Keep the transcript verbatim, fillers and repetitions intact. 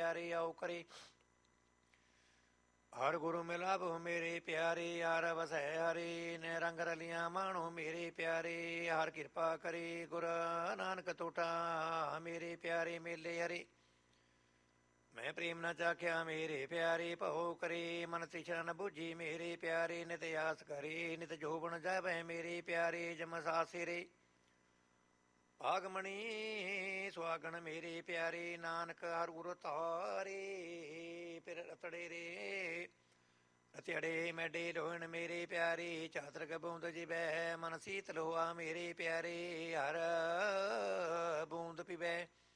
ਪਿਆਰੇ ਆਓ ਕਰੇ। ਹਰ ਗੁਰੂ ਮਿਲਾਵੋ ਮੇਰੇ ਪਿਆਰੇ, ਯਾਰ ਵਸੈ ਹਰੇ ਨੇ ਰੰਗ ਰਲੀਆਂ ਮਾਣੋ ਮੇਰੇ ਪਿਆਰੇ। ਹਰ ਕਿਰਪਾ ਕਰੇ ਗੁਰ ਨਾਨਕ ਟੋਟਾ ਮੇਰੇ ਪਿਆਰੇ ਮੇਲੇ ਹਰੇ। ਮੈਂ ਪ੍ਰੇਮ ਨਾ ਚਾਖਿਆ ਮੇਰੇ ਪਿਆਰੇ, ਭਉ ਕਰੇ ਮਨ ਤ੍ਰਿਸ਼ਨਾ ਨ ਬੁੱਝੀ ਮੇਰੇ ਪਿਆਰੇ। ਨਿਤ ਆਸ ਕਰੇ ਨਿਤ ਜੋਬਨ ਜਾਵੈ ਮੇਰੇ ਪਿਆਰੇ, ਜਮ ਸਾਸਿਰੇ ਆਗਮਣੀ ਸੁਆਗਣ ਮੇਰੇ ਪਿਆਰੇ। ਨਾਨਕ ਹਰ ਗੁਰ ਤਾਰੇ ਫਿਰ ਰਤੜੇ ਰੇ ਰਤੜੇ ਮੈਡੇ ਰੋਹਣ ਮੇਰੇ ਪਿਆਰੇ। ਚਾਤਰਕ ਬੂੰਦ ਜਿਵੈ ਮਨ ਸੀਤਲ ਹੋਆ ਮੇਰੇ ਪਿਆਰੇ, ਹਰ ਬੂੰਦ ਪਿਵੈ